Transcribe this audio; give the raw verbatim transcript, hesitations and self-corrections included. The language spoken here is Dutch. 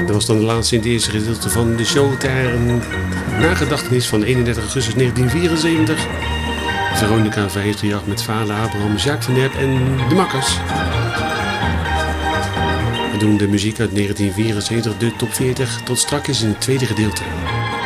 Dat was dan de laatste in het eerste gedeelte van de show ter nagedachtenis van eenendertig augustus negentien vierenzeventig. Veronica vijfhonderdachtendertig met Vader Abraham, Jacques van Erp en de Makkers. We doen de muziek uit negentien vierenzeventig, de top veertig, tot straks in het tweede gedeelte.